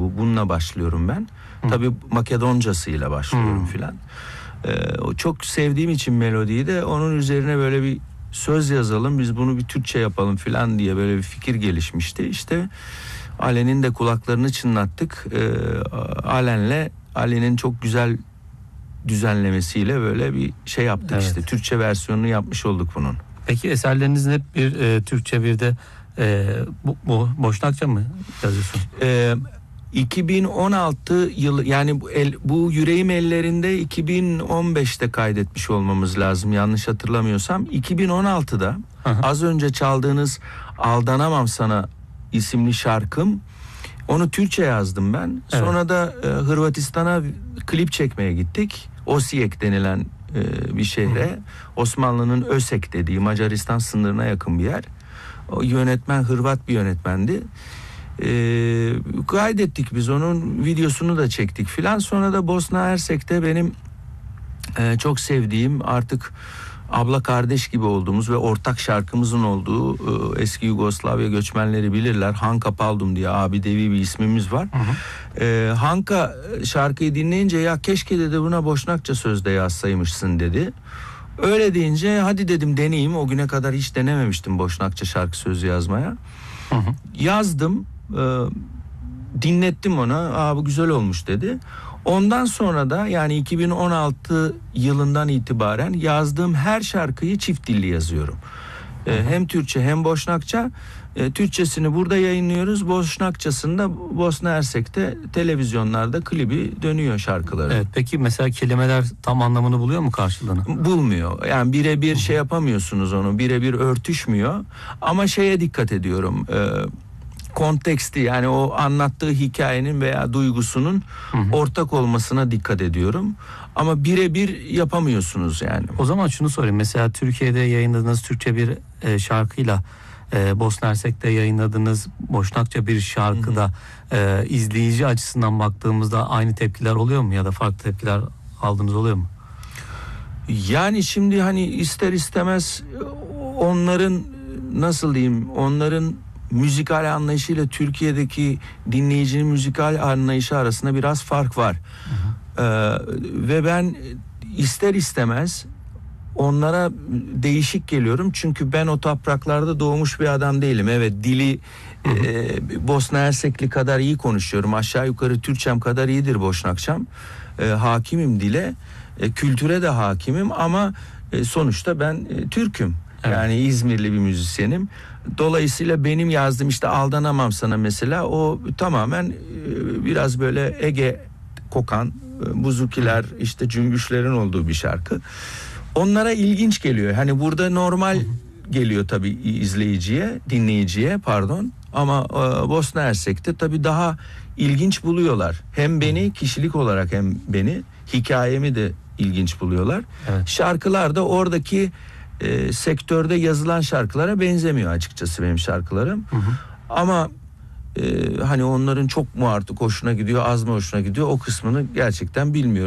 Bununla başlıyorum ben. Tabii Makedoncasıyla başlıyorum filan. O çok sevdiğim için melodiyi de onun üzerine böyle bir söz yazalım, biz bunu bir Türkçe yapalım filan diye böyle bir fikir gelişmişti. İşte Ali'nin de kulaklarını çınlattık. Ali'nin çok güzel düzenlemesiyle böyle bir şey yaptık işte. Türkçe versiyonunu yapmış olduk bunun. Peki eserlerinizin hep bir Türkçe, bir de bu Boşnakça mı yazıyorsun? 2016 yılı, yani bu Yüreğim Ellerinde 2015'te kaydetmiş olmamız lazım yanlış hatırlamıyorsam. 2016'da az önce çaldığınız Aldanamam Sana isimli şarkım, onu Türkçe yazdım ben. Evet. Sonra da Hırvatistan'a klip çekmeye gittik. Osijek denilen bir şehre. Osmanlı'nın Ösek dediği, Macaristan sınırına yakın bir yer. O yönetmen Hırvat bir yönetmendi. Kaydettik biz, onun videosunu da çektik filan. Sonra da Bosna Hersek'te benim çok sevdiğim, artık abla kardeş gibi olduğumuz ve ortak şarkımızın olduğu eski Yugoslavya göçmenleri bilirler. Hanka Paldum diye abidevi bir ismimiz var. Hanka şarkıyı dinleyince ya keşke dedi buna Boşnakça sözde yazsaymışsın dedi. Öyle deyince hadi dedim deneyeyim. O güne kadar hiç denememiştim Boşnakça şarkı sözü yazmaya. Yazdım, dinlettim ona. Bu güzel olmuş dedi. Ondan sonra da yani 2016 yılından itibaren yazdığım her şarkıyı çift dilli yazıyorum. Hem Türkçe hem Boşnakça. Türkçesini burada yayınlıyoruz. Boşnakçasını da Bosna Hersek'te televizyonlarda klibi dönüyor şarkıları. Evet, peki mesela kelimeler tam anlamını buluyor mu karşılığını? Bulmuyor. Yani birebir şey yapamıyorsunuz onu. Birebir örtüşmüyor. Ama şeye dikkat ediyorum. Konteksti, yani o anlattığı hikayenin veya duygusunun ortak olmasına dikkat ediyorum. Ama birebir yapamıyorsunuz yani. O zaman şunu sorayım. Mesela Türkiye'de yayınladığınız Türkçe bir şarkıyla Bosna Hersek'te yayınladığınız Boşnakça bir şarkıda izleyici açısından baktığımızda aynı tepkiler oluyor mu ya da farklı tepkiler aldığınız oluyor mu? Yani şimdi hani ister istemez onların, nasıl diyeyim, onların müzikal anlayışıyla Türkiye'deki dinleyicinin müzikal anlayışı arasında biraz fark var. Ve ben ister istemez onlara değişik geliyorum. Çünkü ben o topraklarda doğmuş bir adam değilim. Evet, dili Bosna Hersekli kadar iyi konuşuyorum. Aşağı yukarı Türkçem kadar iyidir Boşnakçam. Hakimim dile. Kültüre de hakimim ama sonuçta ben Türk'üm. Evet. Yani İzmirli bir müzisyenim. Dolayısıyla benim yazdığım işte Aldanamam Sana mesela, o tamamen biraz böyle Ege kokan, buzukiler, işte cümbüşlerin olduğu bir şarkı. Onlara ilginç geliyor. Hani burada normal geliyor tabii izleyiciye, dinleyiciye pardon. Ama Bosna Hersek'te tabii daha ilginç buluyorlar. Hem beni kişilik olarak hem beni, hikayemi de ilginç buluyorlar. Evet. Şarkılar da oradaki sektörde yazılan şarkılara benzemiyor açıkçası benim şarkılarım. Ama hani onların çok mu artık hoşuna gidiyor, az mı hoşuna gidiyor, o kısmını gerçekten bilmiyorum.